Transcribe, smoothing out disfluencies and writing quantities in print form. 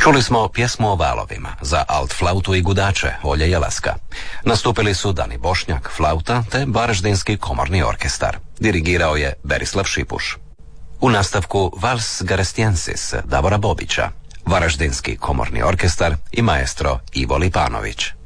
Čuli smo pjesmu o valovima za alt flautu i gudače Olje Jelaska. Nastupili su Dani Bošnjak, flauta, te Varaždinski komorni orkestar. Dirigirao je Berislav Šipuš. U nastavku Vals Garestiensis Davora Bobića, Varaždinski komorni orkestar i maestro Ivo Lipanović.